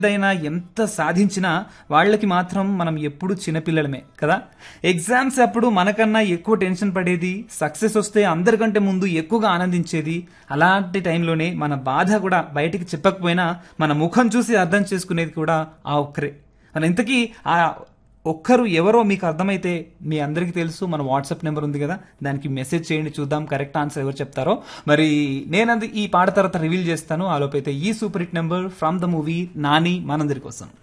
ఏదైనా ఎంత సాధించినా వాళ్ళకి మాత్రం మనం ఎప్పుడు చిన్నపిల్లలమే కదా. ఎగ్జామ్స్ అప్పుడు మనకన్నా ఎక్కువ టెన్షన్ పడేది, సక్సెస్ వస్తే అందరికంటే ముందు ఎక్కువగా ఆనందించేది. అలాంటి టైంలోనే మన బాధ కూడా బయటికి చెప్పకపోయినా మన ముఖం చూసి అర్థం చేసుకునేది కూడా ఆ ఒక్కరే. మన ఇంతకీ ఆ ఒక్కరు ఎవరో మీకు అర్థమైతే మీ అందరికీ తెలుసు, మన వాట్సాప్ నెంబర్ ఉంది కదా, దానికి మెసేజ్ చేయండి, చూద్దాం కరెక్ట్ ఆన్సర్ ఎవరు చెప్తారో. మరి నేనంది ఈ పాట తర్వాత రివీల్ చేస్తాను. ఆలోపైతే ఈ super hit number from the movie Nani మనందరి కోసం.